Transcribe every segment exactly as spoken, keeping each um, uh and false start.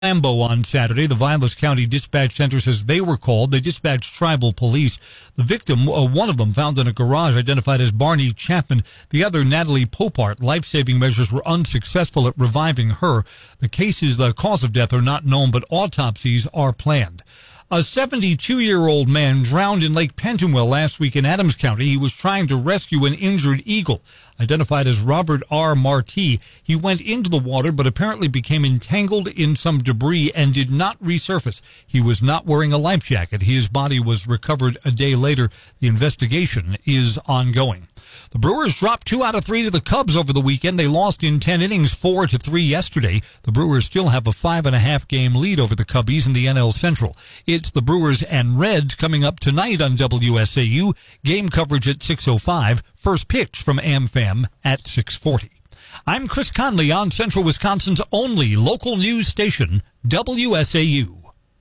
Lambeau on Saturday. The Vilas County Dispatch Center says they were called. They dispatched tribal police. The victim, uh, one of them found in a garage, identified as Barney Chapman. The other, Natalie Popart. Life-saving measures were unsuccessful at reviving her. The cases, the cause of death are not known, but autopsies are planned. A seventy-two-year-old man drowned in Lake Pentonville last week in Adams County. He was trying to rescue an injured eagle. Identified as Robert R. Marti, he went into the water but apparently became entangled in some debris and did not resurface. He was not wearing a life jacket. His body was recovered a day later. The investigation is ongoing. The Brewers dropped two out of three to the Cubs over the weekend. They lost in ten innings, four to three yesterday. The Brewers still have a five and a half game lead over the Cubbies in the N L Central. It's the Brewers and Reds coming up tonight on W S A U. Game coverage at six oh five. First pitch from AmFam at six forty. I'm Chris Conley on Central Wisconsin's only local news station, W S A U.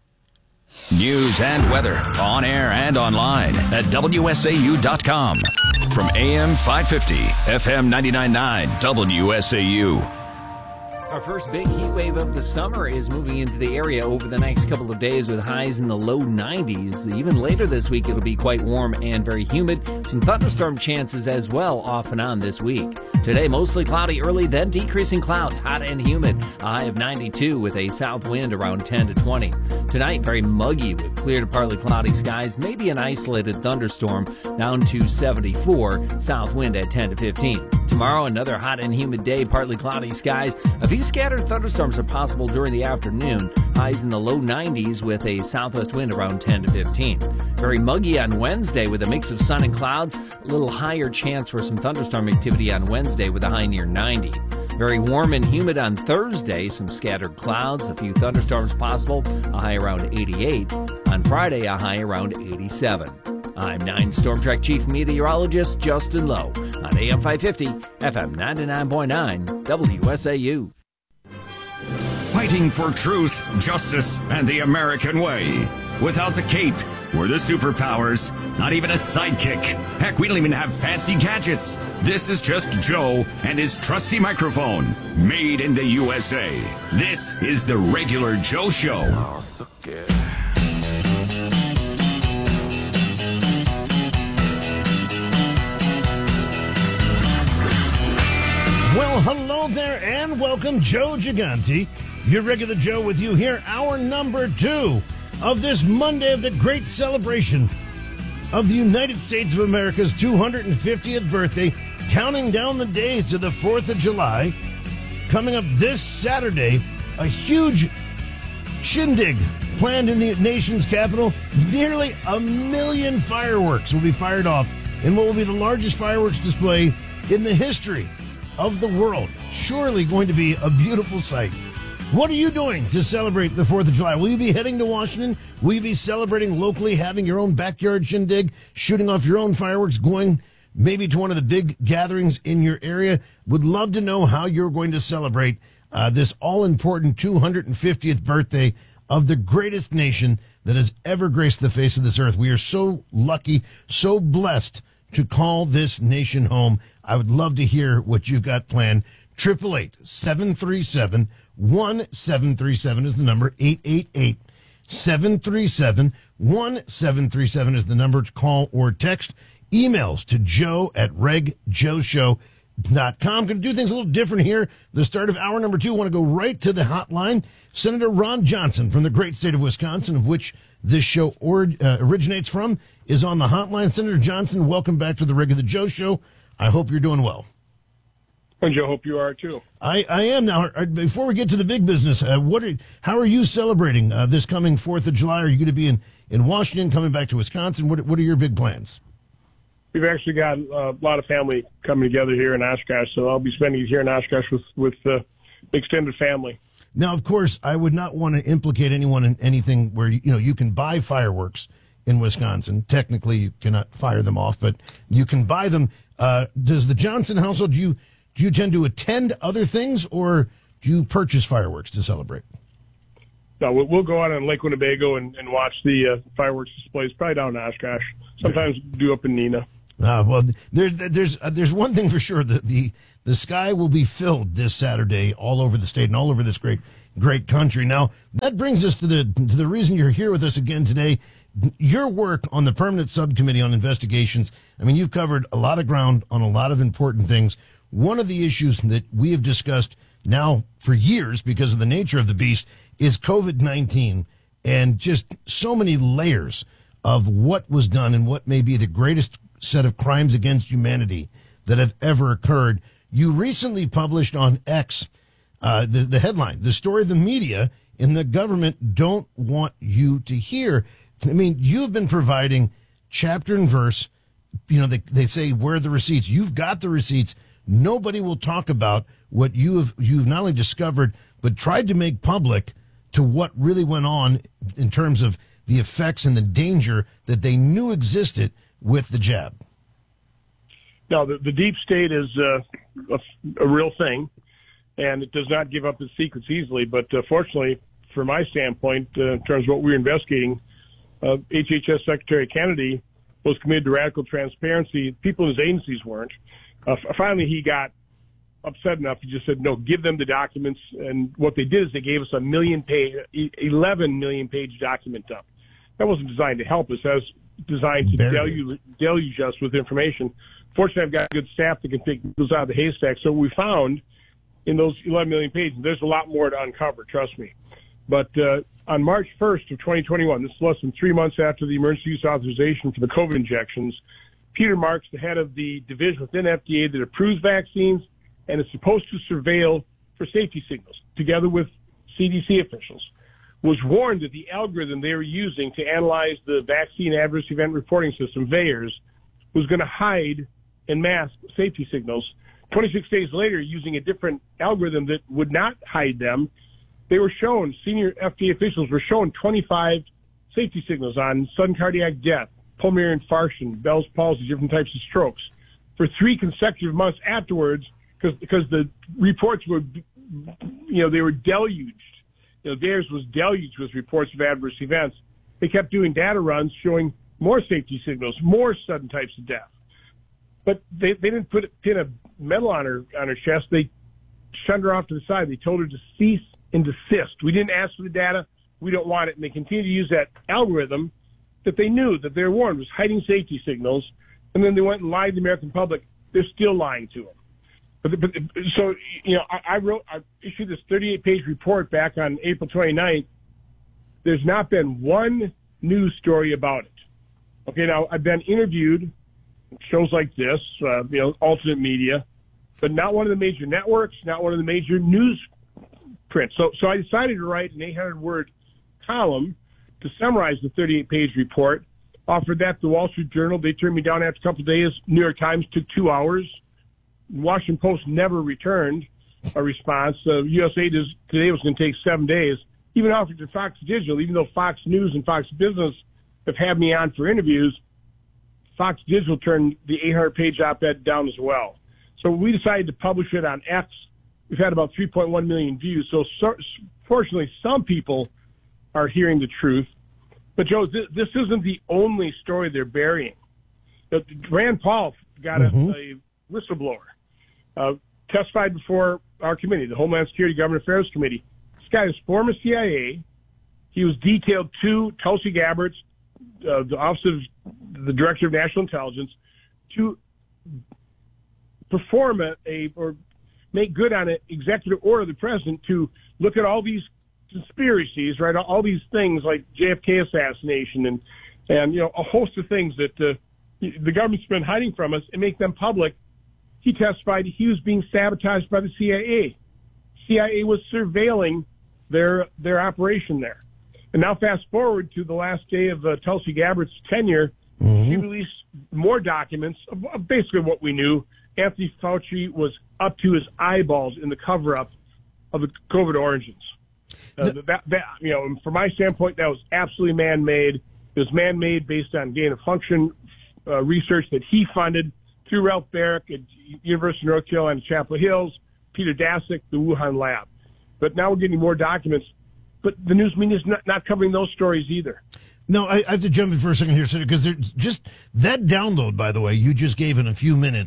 News and weather on air and online at W S A U dot com. From A M five fifty, F M ninety-nine point nine, W S A U. Our first big heat wave of the summer is moving into the area over the next couple of days with highs in the low nineties. Even later this week, it'll be quite warm and very humid. Some thunderstorm chances as well off and on this week. Today, mostly cloudy early, then decreasing clouds, hot and humid. A high of ninety-two with a south wind around ten to twenty. Tonight, very muggy with clear to partly cloudy skies, maybe an isolated thunderstorm, down to seventy-four, south wind at ten to fifteen. Tomorrow, another hot and humid day, partly cloudy skies. A few scattered thunderstorms are possible during the afternoon. Highs in the low nineties with a southwest wind around ten to fifteen. Very muggy on Wednesday with a mix of sun and clouds. A little higher chance for some thunderstorm activity on Wednesday with a high near ninety. Very warm and humid on Thursday. Some scattered clouds, a few thunderstorms possible. A high around eighty-eight. On Friday, a high around eighty-seven. I'm nine Storm Track Chief Meteorologist Justin Lowe on A M five fifty, F M ninety-nine point nine, W S A U. Fighting for truth, justice, and the American way. Without the cape or the superpowers, not even a sidekick. Heck, we don't even have fancy gadgets. This is just Joe and his trusty microphone, made in the U S A. This is the Regular Joe Show. Oh, so good. Well, hello there and welcome, Joe Gigante. Your Regular Joe with you here, hour number two of this Monday of the great celebration of the United States of America's two hundred fiftieth birthday, counting down the days to the fourth of July. Coming up this Saturday, a huge shindig planned in the nation's capital. Nearly a million fireworks will be fired off in what will be the largest fireworks display in the history of the world. Surely going to be a beautiful sight. What are you doing to celebrate the fourth of July? Will you be heading to Washington? Will you be celebrating locally, having your own backyard shindig, shooting off your own fireworks, going maybe to one of the big gatherings in your area? Would love to know how you're going to celebrate uh, this all-important two hundred fiftieth birthday of the greatest nation that has ever graced the face of this earth. We are so lucky, so blessed to call this nation home. I would love to hear what you've got planned. eight eight eight, seven three seven, one seven three seven is the number. eight eight eight, seven three seven, one seven three seven is the number to call or text. Emails to joe at reg joe show dot com. Going to do things a little different here. The start of hour number two. Want to go right to the hotline. Senator Ron Johnson from the great state of Wisconsin, of which this show or, uh, originates from, is on the hotline. Senator Johnson, welcome back to the Regular Joe Show. I hope you're doing well. And Joe, hope you are too. I, I am now. Before we get to the big business, uh, what are, how are you celebrating uh, this coming fourth of July? Are you going to be in, in Washington, coming back to Wisconsin? What, what are your big plans? We've actually got uh, a lot of family coming together here in Oshkosh, so I'll be spending it here in Oshkosh with, with uh, extended family. Now, of course, I would not want to implicate anyone in anything where, you know, you can buy fireworks in Wisconsin. Technically, you cannot fire them off, but you can buy them. Uh, does the Johnson household, do you, do you tend to attend other things, or do you purchase fireworks to celebrate? No, we'll, we'll go out on Lake Winnebago and, and watch the uh, fireworks displays, probably down in Oshkosh. Sometimes do up in Neenah. Uh, well, there's there's uh, there's one thing for sure: the, the the sky will be filled this Saturday all over the state and all over this great great country. Now, that brings us to the to the reason you're here with us again today. Your work on the Permanent Subcommittee on Investigations. I mean, you've covered a lot of ground on a lot of important things. One of the issues that we have discussed now for years because of the nature of the beast is COVID nineteen, and just so many layers of what was done and what may be the greatest set of crimes against humanity that have ever occurred. You recently published on X uh, the, the headline, the story the media and the government don't want you to hear. I mean, you've been providing chapter and verse. You know, they, they say, where are the receipts? You've got the receipts. Nobody will talk about what you have, you've not only discovered, but tried to make public to what really went on in terms of the effects and the danger that they knew existed with the jab. No, the, the deep state is uh, a, a real thing, and it does not give up its secrets easily. But uh, fortunately, from my standpoint, uh, in terms of what we're investigating, uh, H H S Secretary Kennedy was committed to radical transparency. People in his agencies weren't. Uh, finally, he got upset enough. He just said, no, give them the documents. And what they did is they gave us a million page, eleven million page document dump. That wasn't designed to help us. That was designed to deluge, deluge us with information. Fortunately, I've got good staff that can take those out of the haystack. So we found in those eleven million pages, there's a lot more to uncover, trust me. But uh, on March first of twenty twenty-one, this is less than three months after the emergency use authorization for the COVID injections, Peter Marks, the head of the division within F D A that approves vaccines and is supposed to surveil for safety signals, together with C D C officials, was warned that the algorithm they were using to analyze the Vaccine Adverse Event Reporting System, V A E R S, was going to hide and mask safety signals. twenty-six days later, using a different algorithm that would not hide them, they were shown, senior F D A officials were shown twenty-five safety signals on sudden cardiac death, pulmonary infarction, Bell's palsy, different types of strokes, for three consecutive months afterwards, because because the reports were, you know, they were deluged. You know, theirs was deluged with reports of adverse events. They kept doing data runs showing more safety signals, more sudden types of death. But they, they didn't put pin a medal on her on her chest. They shunned her off to the side. They told her to cease and desist. We didn't ask for the data. We don't want it. And they continue to use that algorithm that they knew that they were warned was hiding safety signals. And then they went and lied to the American public. They're still lying to them. But, but so, you know, I, I wrote, I issued this thirty-eight page report back on April twenty-ninth. There's not been one news story about it. Okay, now I've been interviewed, shows like this, uh, you know, alternate media, but not one of the major networks, not one of the major news prints. So, so I decided to write an eight hundred word column to summarize the thirty-eight page report. Offered that to the Wall Street Journal. They turned me down after a couple of days. New York Times took two hours. Washington Post never returned a response. Uh, U S A does, today was going to take seven days. Even offered to Fox Digital, even though Fox News and Fox Business have had me on for interviews, Fox Digital turned the eight hundred page op-ed down as well. So we decided to publish it on X. We've had about three point one million views. So, so fortunately, some people are hearing the truth. But, Joe, this, this isn't the only story they're burying. The, Rand Paul got mm-hmm. a, a whistleblower, uh, testified before our committee, the Homeland Security Government Affairs Committee. This guy is former C I A. He was detailed to Tulsi Gabbard, uh, the Office of the Director of National Intelligence, to perform a, a or make good on an executive order of the president to look at all these conspiracies, right? All these things like J F K assassination and, and you know, a host of things that uh, the government's been hiding from us and make them public. He testified he was being sabotaged by the C I A. C I A was surveilling their their operation there. And now fast forward to the last day of uh, Tulsi Gabbard's tenure, mm-hmm. she released more documents of, of basically what we knew. Anthony Fauci was up to his eyeballs in the cover-up of the COVID origins. Uh, that, that, you know, from my standpoint, that was absolutely man-made. It was man-made based on gain-of-function uh, research that he funded through Ralph Barrick at University of North Carolina, Chapel Hills, Peter Daszak, the Wuhan lab. But now we're getting more documents. But the news media is not, not covering those stories either. No, I, I have to jump in for a second here, Senator, because there's just that download, by the way, you just gave in a few minutes.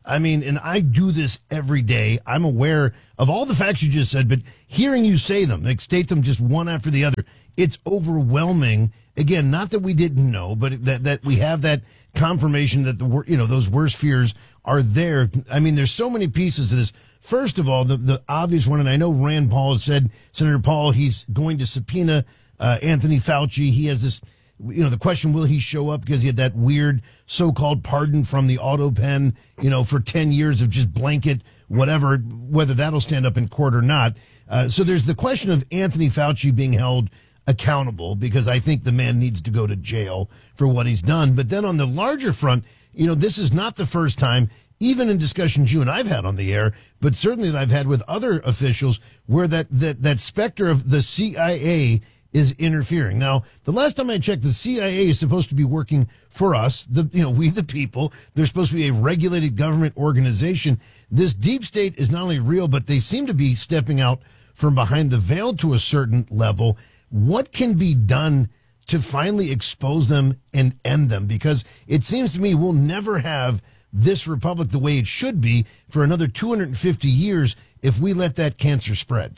I mean, and I do this every day. I'm aware of all the facts you just said, but hearing you say them, like state them just one after the other, it's overwhelming. Again, not that we didn't know, but that, that we have that confirmation that the, you know, those worst fears are there. I mean, there's so many pieces to this. First of all, the, the obvious one, and I know Rand Paul has said, Senator Paul, he's going to subpoena uh, Anthony Fauci. He has this, you know, the question, will he show up because he had that weird so-called pardon from the auto pen, you know, for ten years of just blanket whatever, whether that'll stand up in court or not. Uh, so there's the question of Anthony Fauci being held accountable, because I think the man needs to go to jail for what he's done. But then on the larger front, you know, this is not the first time, even in discussions you and I've had on the air, but certainly that I've had with other officials, where that, that, that specter of the C I A is interfering. Now, the last time I checked, the C I A is supposed to be working for us, the, you know, we the people. They're supposed to be a regulated government organization. This deep state is not only real, but they seem to be stepping out from behind the veil to a certain level. What can be done to finally expose them and end them? Because it seems to me we'll never have this republic the way it should be for another two hundred fifty years if we let that cancer spread.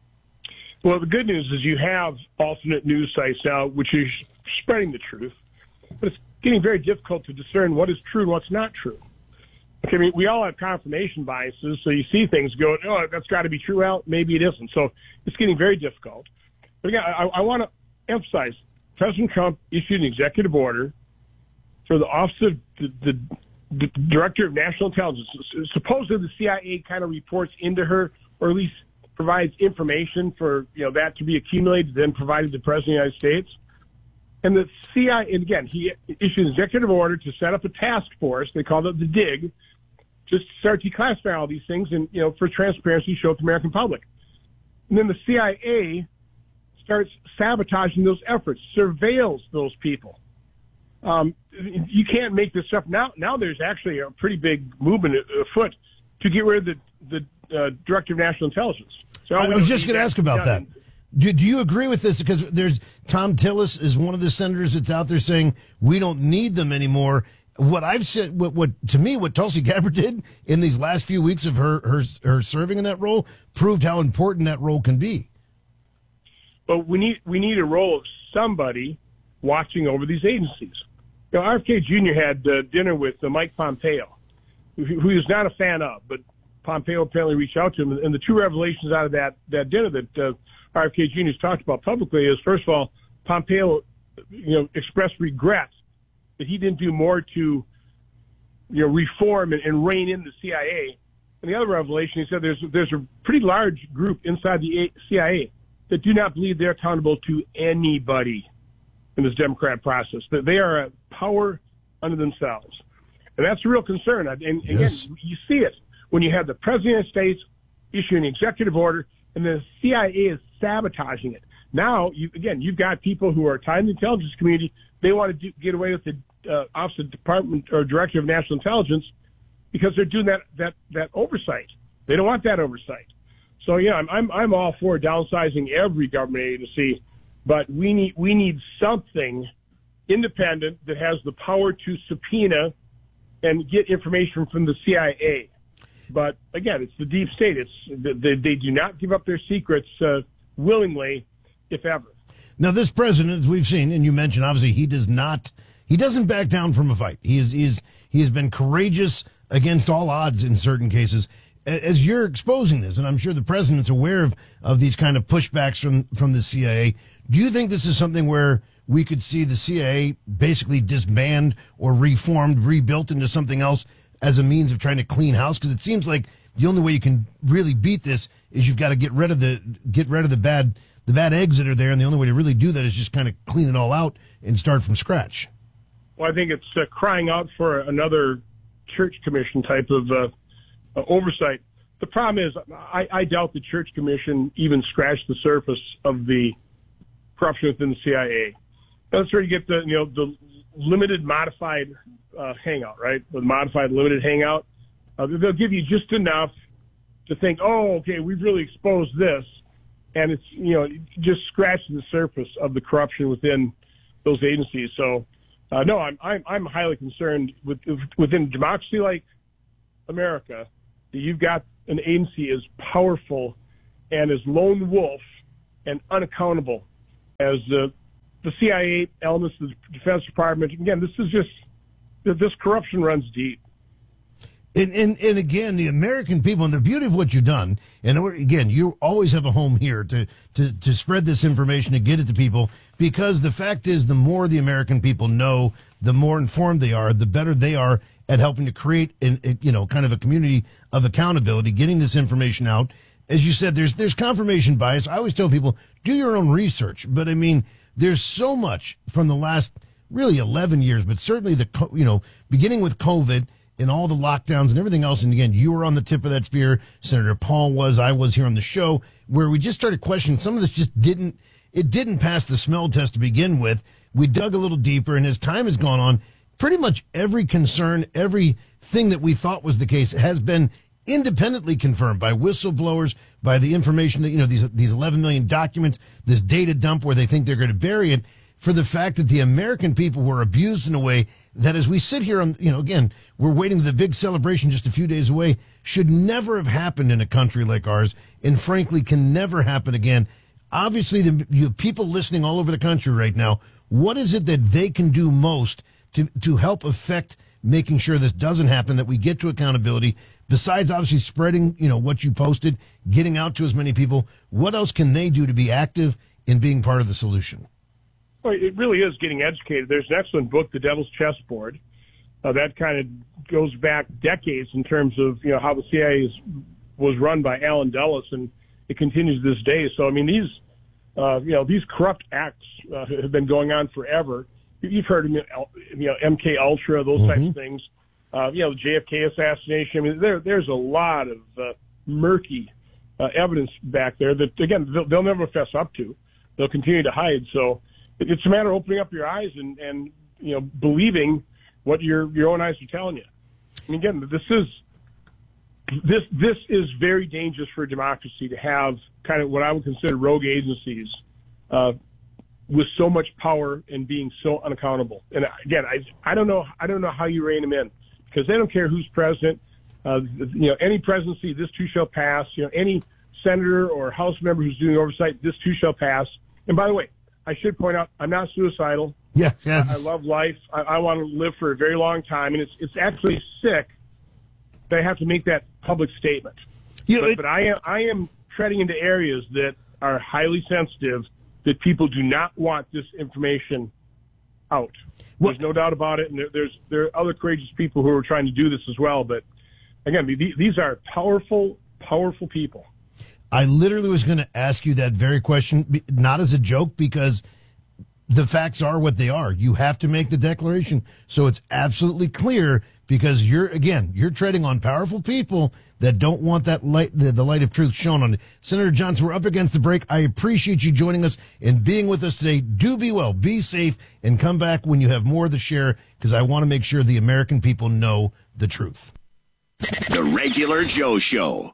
Well, the good news is you have alternate news sites now, which is spreading the truth, but it's getting very difficult to discern what is true and what's not true. Okay, I mean, we all have confirmation biases, so you see things go, oh, that's got to be true. Well, maybe it isn't. So it's getting very difficult. But again, I, I want to emphasize, President Trump issued an executive order for the Office of the, the, the Director of National Intelligence. Supposedly the C I A kind of reports into her, or at least provides information for, you know, that to be accumulated, then provided to the President of the United States. And the C I A, and again, he issued an executive order to set up a task force. They called it the DIG, just to start declassifying all these things and, you know, for transparency, show it to the American public. And then the C I A starts sabotaging those efforts, surveils those people. Um, you can't make this stuff. Now, now there's actually a pretty big movement afoot to get rid of the, the uh, Director of National Intelligence. So I was just going to ask about that. Do, do you agree with this? Because there's Tom Tillis is one of the senators that's out there saying we don't need them anymore. What I've said, what, what to me, what Tulsi Gabbard did in these last few weeks of her, her her serving in that role proved how important that role can be. But we need we need a role of somebody watching over these agencies. You know, R F K Junior had uh, dinner with uh, Mike Pompeo, who, who he was not a fan of, but Pompeo apparently reached out to him. And the two revelations out of that, that dinner that uh, R F K Junior has talked about publicly is, first of all, Pompeo, you know, expressed regret that he didn't do more to, you know, reform and, and rein in the C I A. And the other revelation, he said there's there's a pretty large group inside the C I A that do not believe they're accountable to anybody in this democratic process, that they are a power unto themselves. And that's a real concern. And, and Yes. again, you see it when you have the President of the United States issuing an executive order and the C I A is sabotaging it. Now, you, again, you've got people who are tied in the intelligence community. They want to do, get away with the uh, Office of Department or Director of National Intelligence because they're doing that, that, that oversight. They don't want that oversight. So yeah, I'm, I'm I'm all for downsizing every government agency, but we need we need something independent that has the power to subpoena and get information from the C I A. But again, it's the deep state. It's they, they do not give up their secrets uh, willingly, if ever. Now, this president, as we've seen, and you mentioned, obviously, he does not, he doesn't back down from a fight. He is, he is, he has been courageous against all odds in certain cases. As you're exposing this, and I'm sure the president's aware of, of these kind of pushbacks from, from the C I A, do you think this is something where we could see the C I A basically disbanded or reformed, rebuilt into something else as a means of trying to clean house? Because it seems like the only way you can really beat this is you've got to get rid of the get rid of the bad the bad eggs that are there, and the only way to really do that is just kind of clean it all out and start from scratch. Well, I think it's uh, crying out for another church commission type of uh, uh, oversight. The problem is, I, I doubt the church commission even scratched the surface of the corruption within the C I A. That's where you get the you know the limited modified uh, hangout, right? The modified limited hangout. Uh, they'll give you just enough to think, oh, okay, we've really exposed this, and it's you know just scratching the surface of the corruption within those agencies. So, uh, no, I'm I'm I'm highly concerned with within a democracy like America that you've got an agency as powerful and as lone wolf and unaccountable as the the C I A elements of the Defense Department. Again, this is just, this corruption runs deep. And, and and again, the American people, and the beauty of what you've done, and again, you always have a home here to, to, to spread this information and get it to people, because the fact is, the more the American people know, the more informed they are, the better they are at helping to create, an, you know, kind of a community of accountability, getting this information out. As you said, there's there's confirmation bias. I always tell people, do your own research. But I mean, there's so much from the last really eleven years, but certainly the, you know, beginning with COVID, and all the lockdowns and everything else. And again, you were on the tip of that spear. Senator Paul was, I was here on the show, where we just started questioning some of this. Just didn't, it didn't pass the smell test to begin with. We dug a little deeper, and as time has gone on, pretty much every concern, everything that we thought was the case has been independently confirmed by whistleblowers, by the information that, you know, these, these eleven million documents, this data dump where they think they're going to bury it, for the fact that the American people were abused in a way that, as we sit here on, you know, again, we're waiting for the big celebration just a few days away, should never have happened in a country like ours, and frankly can never happen again. Obviously, the, you have people listening all over the country right now. What is it that they can do most to, to help affect making sure this doesn't happen, that we get to accountability, besides obviously spreading, you know, what you posted, getting out to as many people? What else can they do to be active in being part of the solution? Well, it really is getting educated. There's an excellent book, The Devil's Chessboard, uh, that kind of goes back decades in terms of, you know, how the C I A is, was run by Allen Dulles, and it continues this day. So, I mean, these, uh, you know, these corrupt acts uh, have been going on forever. You've heard of, you know, M K Ultra, those mm-hmm. types of things. Uh, you know, the J F K assassination. I mean, there, there's a lot of uh, murky uh, evidence back there that, again, they'll, they'll never fess up to. They'll continue to hide. So it's a matter of opening up your eyes and, and you know, believing what your your own eyes are telling you. I mean, again, this is this this is very dangerous for democracy to have kind of what I would consider rogue agencies uh, with so much power and being so unaccountable. And again, I I don't know I don't know how you rein them in, because they don't care who's president. Uh, you know, any presidency, this too shall pass. You know, any senator or House member who's doing oversight, this too shall pass. And by the way, I should point out, I'm not suicidal. Yeah, yeah. I, I love life. I, I want to live for a very long time, and it's it's actually sick that I have to make that public statement. You know, but, it, but I am I am treading into areas that are highly sensitive, that people do not want this information out. What? There's no doubt about it, and there, there's there are other courageous people who are trying to do this as well. But again, these are powerful, powerful people. I literally was going to ask you that very question, not as a joke, because the facts are what they are. You have to make the declaration so it's absolutely clear, because you're, again, you're treading on powerful people that don't want that light, the, the light of truth shown on it. Senator Johnson, we're up against the break. I appreciate you joining us and being with us today. Do be well, be safe, and come back when you have more to share, because I want to make sure the American people know the truth. The Regular Joe Show.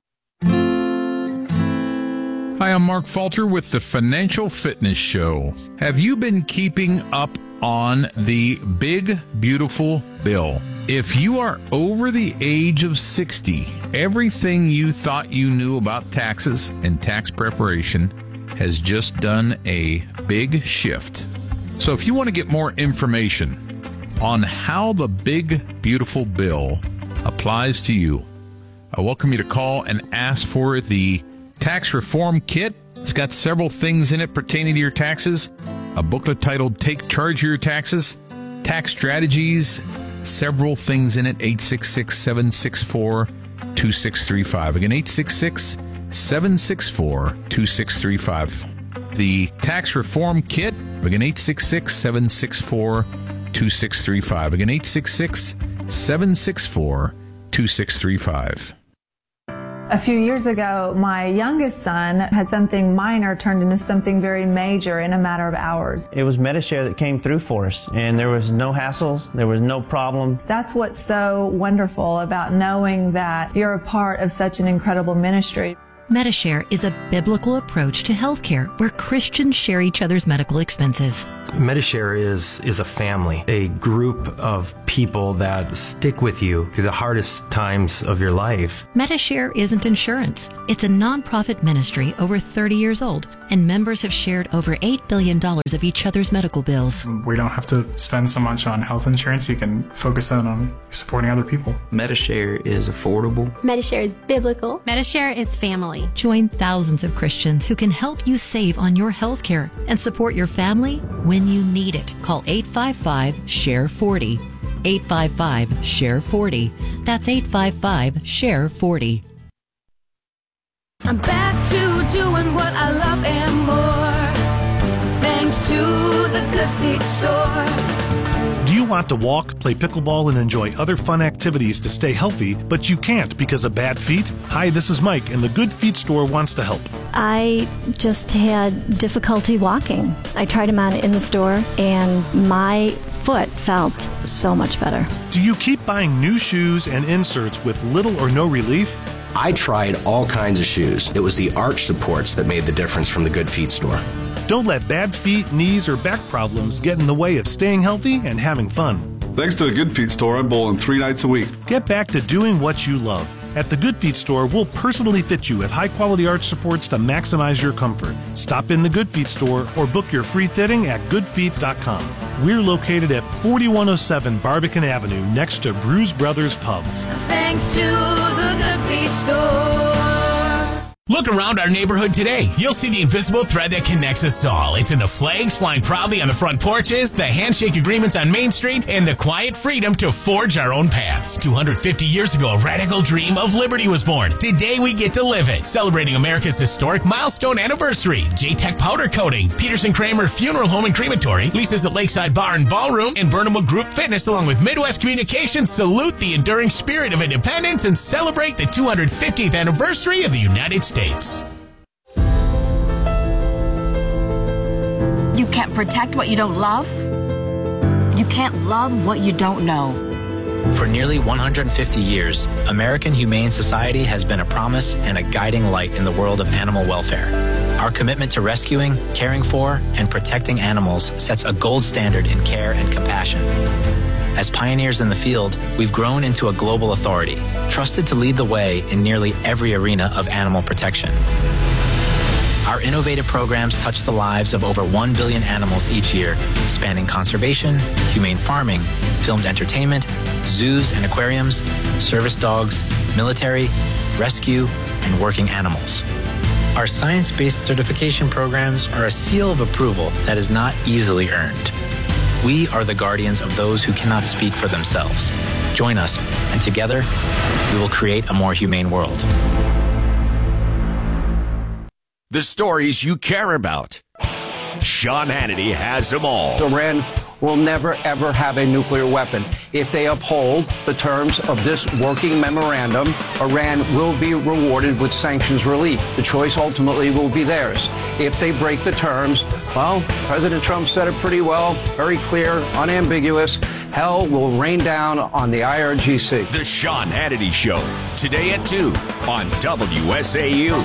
Hi, I'm Mark Falter with the Financial Fitness Show. Have you been keeping up on the big, beautiful bill? If you are over the age of sixty, everything you thought you knew about taxes and tax preparation has just done a big shift. So if you want to get more information on how the big, beautiful bill applies to you, I welcome you to call and ask for the Tax Reform Kit. It's got several things in it pertaining to your taxes. A booklet titled Take Charge of Your Taxes, Tax Strategies, several things in it. eight six six, seven six four, two six three five. Again, eight six six, seven six four, two six three five. The Tax Reform Kit. Again, eight six six, seven six four, two six three five. Again, eight six six, seven six four, two six three five. A few years ago, my youngest son had something minor turned into something very major in a matter of hours. It was Medi-Share that came through for us, and there was no hassles, there was no problem. That's what's so wonderful about knowing that you're a part of such an incredible ministry. Medi-Share is a biblical approach to healthcare where Christians share each other's medical expenses. Medi-Share is, is a family, a group of people people that stick with you through the hardest times of your life. Metashare isn't insurance. It's a nonprofit ministry over thirty years old, and members have shared over eight billion dollars of each other's medical bills. We don't have to spend so much on health insurance. You can focus that on supporting other people. Metashare is affordable. Metashare is biblical. Metashare is family. Join thousands of Christians who can help you save on your health care and support your family when you need it. Call eight five five, share forty. eight five five, share forty. That's eight five five, share forty. I'm back to doing what I love and more, thanks to the Good Feet store. Do you want to walk, play pickleball, and enjoy other fun activities to stay healthy, but you can't because of bad feet? Hi, this is Mike, and the Good Feet store wants to help. I just had difficulty walking. I tried them on in the store, and my foot felt so much better. Do you keep buying new shoes and inserts with little or no relief? I tried all kinds of shoes. It was the arch supports that made the difference from the Good Feet store. Don't let bad feet, knees, or back problems get in the way of staying healthy and having fun. Thanks to the Good Feet store, I'm bowling three nights a week. Get back to doing what you love. At the Good Feet store, we'll personally fit you with high-quality arch supports to maximize your comfort. Stop in the Good Feet store or book your free fitting at good feet dot com. We're located at forty-one oh seven Barbican Avenue next to Bruise Brothers Pub. Thanks to the Good Feet store. Look around our neighborhood today. You'll see the invisible thread that connects us all. It's in the flags flying proudly on the front porches, the handshake agreements on Main Street, and the quiet freedom to forge our own paths. two hundred fifty years ago, a radical dream of liberty was born. Today, we get to live it. Celebrating America's historic milestone anniversary. J-Tech Powder Coating, Peterson Kramer Funeral Home and Crematory, Lisa's at Lakeside Bar and Ballroom, and Burnham Group Fitness, along with Midwest Communications, salute the enduring spirit of independence and celebrate the two hundred fiftieth anniversary of the United States. You can't protect what you don't love. You can't love what you don't know. For nearly one hundred fifty years, American Humane Society has been a promise and a guiding light in the world of animal welfare. Our commitment to rescuing, caring for, and protecting animals sets a gold standard in care and compassion. As pioneers in the field, we've grown into a global authority, trusted to lead the way in nearly every arena of animal protection. Our innovative programs touch the lives of over one billion animals each year, spanning conservation, humane farming, filmed entertainment, zoos and aquariums, service dogs, military, rescue, and working animals. Our science-based certification programs are a seal of approval that is not easily earned. We are the guardians of those who cannot speak for themselves. Join us, and together, we will create a more humane world. The stories you care about. Sean Hannity has them all. Iran will never, ever have a nuclear weapon. If they uphold the terms of this working memorandum, Iran will be rewarded with sanctions relief. The choice ultimately will be theirs. If they break the terms, well, President Trump said it pretty well, very clear, unambiguous. Hell will rain down on the I R G C. The Sean Hannity Show, today at two on W S A U.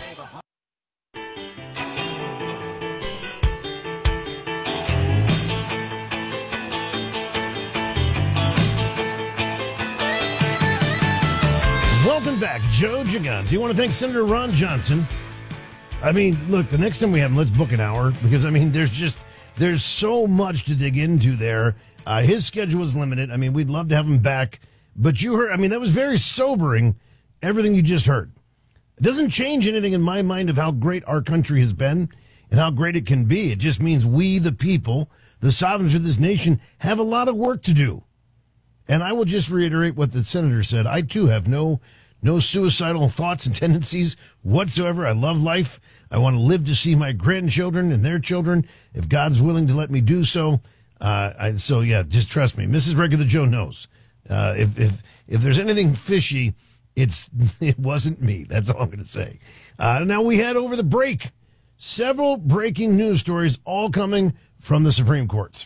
Welcome back, Joe Gigante. Do you want to thank Senator Ron Johnson? I mean, look, the next time we have him, let's book an hour because, I mean, there's just, there's so much to dig into there. Uh, his schedule is limited. I mean, we'd love to have him back, but you heard, I mean, that was very sobering, everything you just heard. It doesn't change anything in my mind of how great our country has been and how great it can be. It just means we, the people, the sovereigns of this nation, have a lot of work to do. And I will just reiterate what the senator said. I, too, have no no suicidal thoughts and tendencies whatsoever. I love life. I want to live to see my grandchildren and their children, if God's willing to let me do so. Uh, I, so, yeah, just trust me. Missus Regular Joe knows. Uh, if, if, if there's anything fishy, it's it wasn't me. That's all I'm going to say. Uh, now, we had over the break several breaking news stories, all coming from the Supreme Court.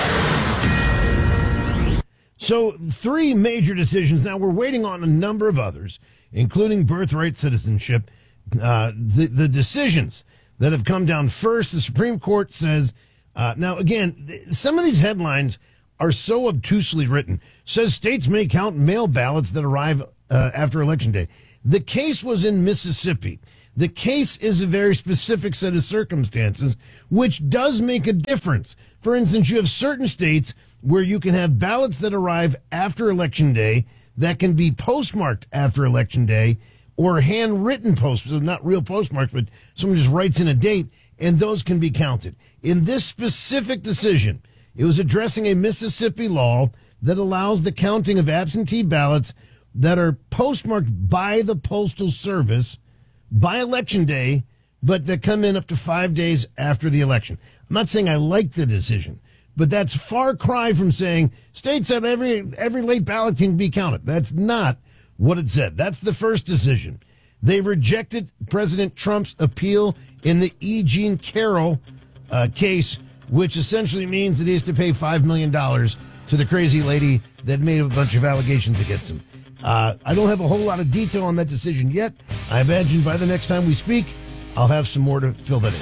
So, three major decisions. Now, we're waiting on a number of others, including birthright citizenship. Uh, the, the decisions that have come down first, the Supreme Court says, uh, now, again, some of these headlines are so obtusely written. Says states may count mail ballots that arrive uh, after Election Day. The case was in Mississippi. The case is a very specific set of circumstances, which does make a difference. For instance, you have certain states where you can have ballots that arrive after Election Day that can be postmarked after Election Day, or handwritten posts, so not real postmarks, but someone just writes in a date, and those can be counted. In this specific decision, it was addressing a Mississippi law that allows the counting of absentee ballots that are postmarked by the Postal Service by Election Day, but that come in up to five days after the election. I'm not saying I like the decision, but that's far cry from saying states that every every late ballot can be counted. That's not what it said. That's the first decision. They rejected President Trump's appeal in the E. Jean Carroll uh, case, which essentially means that he has to pay five million dollars to the crazy lady that made a bunch of allegations against him. Uh, I don't have a whole lot of detail on that decision yet. I imagine by the next time we speak, I'll have some more to fill that in.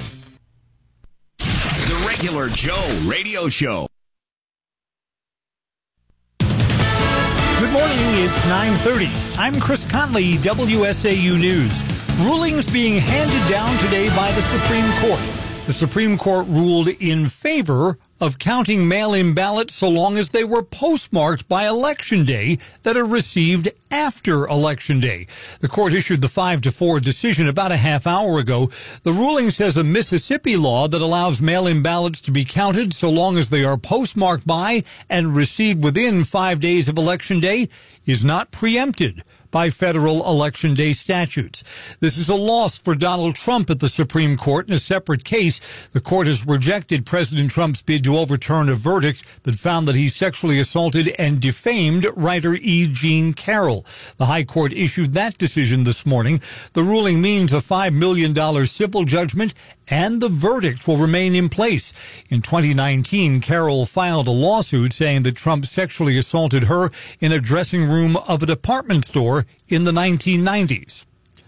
The Regular Joe Radio Show. Good morning, it's nine thirty. I'm Chris Conley, W S A U News. Rulings being handed down today by the Supreme Court. The Supreme Court ruled in favor of counting mail-in ballots so long as they were postmarked by Election Day that are received after Election Day. The court issued the five to four decision about a half hour ago. The ruling says a Mississippi law that allows mail-in ballots to be counted so long as they are postmarked by and received within five days of Election Day is not preempted by federal Election Day statutes. This is a loss for Donald Trump at the Supreme Court. In a separate case, the court has rejected President Trump's bid to overturn a verdict that found that he sexually assaulted and defamed writer E. Jean Carroll. The High Court issued that decision this morning. The ruling means a five million dollars civil judgment and the verdict will remain in place. In twenty nineteen, Carroll filed a lawsuit saying that Trump sexually assaulted her in a dressing room of a department store in the nineteen nineties.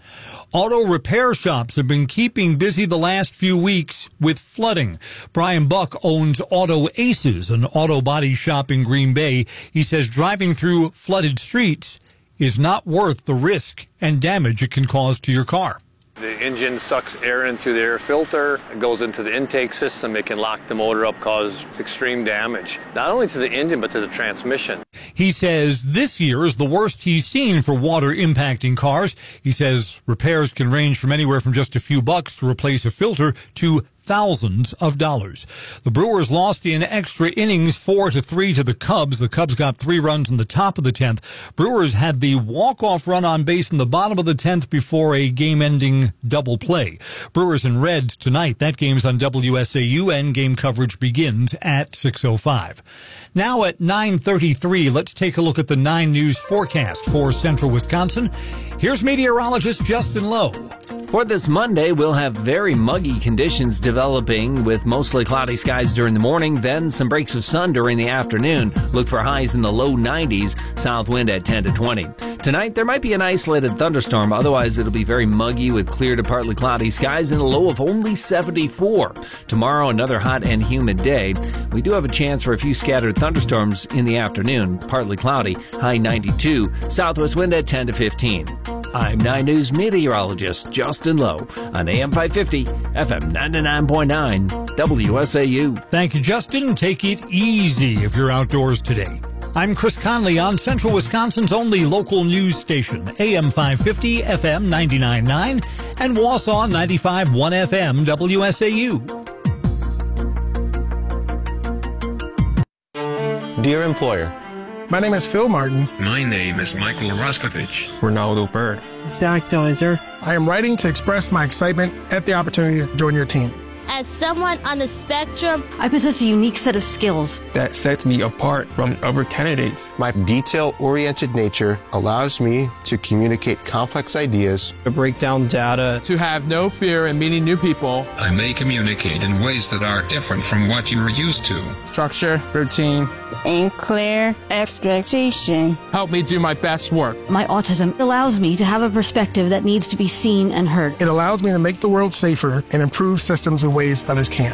Auto repair shops have been keeping busy the last few weeks with flooding. Brian Buck owns Auto Aces, an auto body shop in Green Bay. He says driving through flooded streets is not worth the risk and damage it can cause to your car. The engine sucks air in through the air filter. It goes into the intake system. It can lock the motor up, cause extreme damage, not only to the engine, but to the transmission. He says this year is the worst he's seen for water impacting cars. He says repairs can range from anywhere from just a few bucks to replace a filter to thousands of dollars. The Brewers lost in extra innings, four to three to the Cubs. The Cubs got three runs in the top of the tenth. Brewers had the walk-off run on base in the bottom of the tenth before a game-ending double play. Brewers and Reds tonight. That game's on W S A U and game coverage begins at six oh five. Now at nine thirty-three, let's take a look at the nine News forecast for central Wisconsin. Here's meteorologist Justin Lowe. For this Monday, we'll have very muggy conditions developing with mostly cloudy skies during the morning, then some breaks of sun during the afternoon. Look for highs in the low nineties, south wind at ten to twenty. Tonight, there might be an isolated thunderstorm. Otherwise, it'll be very muggy with clear to partly cloudy skies and a low of only seventy-four. Tomorrow, another hot and humid day. We do have a chance for a few scattered thunderstorms in the afternoon, partly cloudy, high ninety-two, southwest wind at ten to fifteen. I'm nine News meteorologist Justin Lowe on A M five fifty, F M ninety-nine point nine, W S A U. Thank you, Justin. Take it easy if you're outdoors today. I'm Chris Conley on Central Wisconsin's only local news station, A M five fifty, F M ninety-nine point nine, and Wausau ninety-five point one F M, W S A U. Dear employer, my name is Phil Martin. My name is Michael Roskovich. Ronaldo Bird. Zach Deiser. I am writing to express my excitement at the opportunity to join your team. As someone on the spectrum, I possess a unique set of skills that sets me apart from other candidates. My detail-oriented nature allows me to communicate complex ideas, to break down data, to have no fear in meeting new people. I may communicate in ways that are different from what you are used to. Structure, routine, and clear expectation help me do my best work. My autism allows me to have a perspective that needs to be seen and heard. It allows me to make the world safer and improve systems in ways others can't.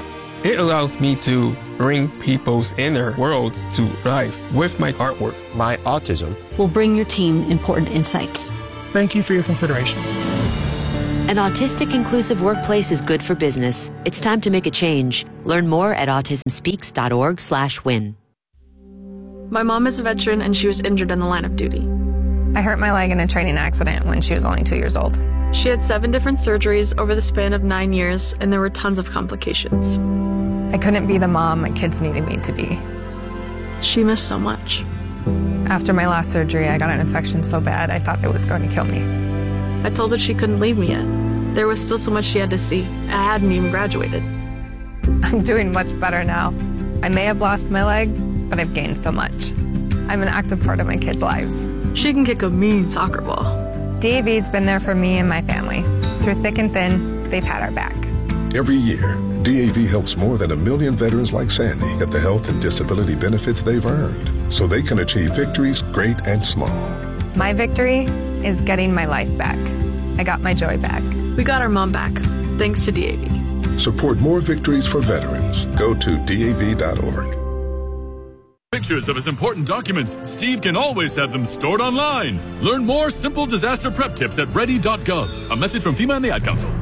It allows me to bring people's inner worlds to life with my artwork. My autism will bring your team important insights. Thank you for your consideration. An autistic inclusive workplace is good for business. It's time to make a change. Learn more at autismspeaks.org slash win. My mom is a veteran and she was injured in the line of duty. I hurt my leg in a training accident when she was only two years old. She had seven different surgeries over the span of nine years, and there were tons of complications. I couldn't be the mom my kids needed me to be. She missed so much. After my last surgery, I got an infection so bad I thought it was going to kill me. I told her she couldn't leave me yet. There was still so much she had to see. I hadn't even graduated. I'm doing much better now. I may have lost my leg, but I've gained so much. I'm an active part of my kids' lives. She can kick a mean soccer ball. D A V's been there for me and my family. Through thick and thin, they've had our back. Every year, D A V helps more than a million veterans like Sandy get the health and disability benefits they've earned so they can achieve victories great and small. My victory is getting my life back. I got my joy back. We got our mom back, thanks to D A V. Support more victories for veterans. Go to D A V dot org. Pictures of his important documents, Steve can always have them stored online. Learn more simple disaster prep tips at ready dot gov. A message from FEMA and the Ad Council.